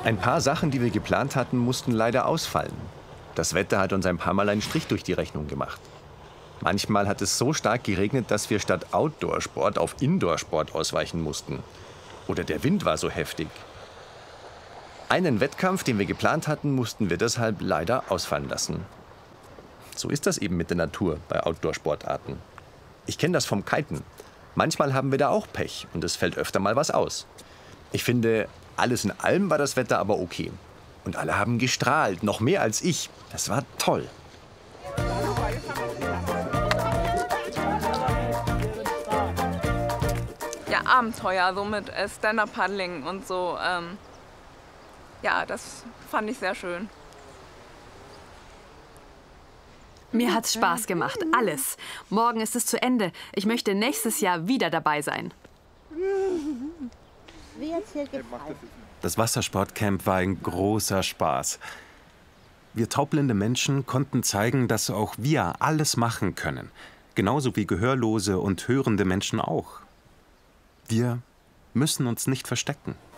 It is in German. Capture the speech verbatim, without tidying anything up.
Ein paar Sachen, die wir geplant hatten, mussten leider ausfallen. Das Wetter hat uns ein paar Mal einen Strich durch die Rechnung gemacht. Manchmal hat es so stark geregnet, dass wir statt Outdoor-Sport auf Indoor-Sport ausweichen mussten. Oder der Wind war so heftig. Einen Wettkampf, den wir geplant hatten, mussten wir deshalb leider ausfallen lassen. So ist das eben mit der Natur bei Outdoor-Sportarten. Ich kenne das vom Kiten. Manchmal haben wir da auch Pech und es fällt öfter mal was aus. Ich finde, alles in allem war das Wetter aber okay. Und alle haben gestrahlt, noch mehr als ich. Das war toll. Ja, Abenteuer, so mit äh, Stand-Up-Paddling und so. Ähm, ja, das fand ich sehr schön. Mir hat's Spaß gemacht, alles. Morgen ist es zu Ende. Ich möchte nächstes Jahr wieder dabei sein. Das Wassersportcamp war ein großer Spaß. Wir taubblinde Menschen konnten zeigen, dass auch wir alles machen können. Genauso wie gehörlose und hörende Menschen auch. Wir müssen uns nicht verstecken.